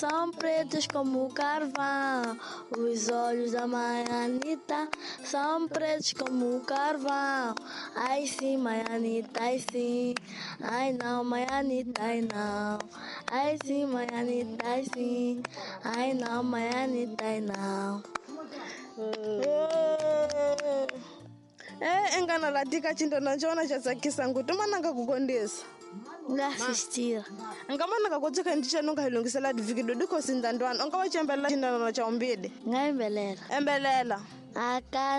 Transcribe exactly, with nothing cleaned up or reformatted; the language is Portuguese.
são pretos como o carvão. Os olhos da Maianita são pretos como o carvão. Ai sim, Maianita, ai sim. Ai não, Maianita, ai não. Ai sim, Maianita, ai sim. Ai não, Maianita, ai não. Eh, engana la dika chindo na chona cha sakisa ngutu mananga kukondesa. Ngasistira. Ngamana kakotsoka ndicha nonga hilungisela divikido diko sindandwana. Onga wachembela chinda na cha umbide. Ngaimbelela. Embelela. Aka